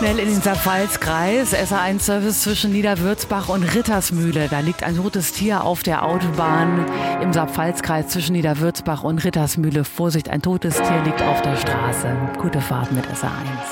Schnell in den Saarpfalz-Kreis. SR1-Service zwischen Niederwürzbach und Rittersmühle. Da liegt ein totes Tier auf der Autobahn im Saarpfalz-Kreis zwischen Niederwürzbach und Rittersmühle. Vorsicht, ein totes Tier liegt auf der Straße. Gute Fahrt mit SR1.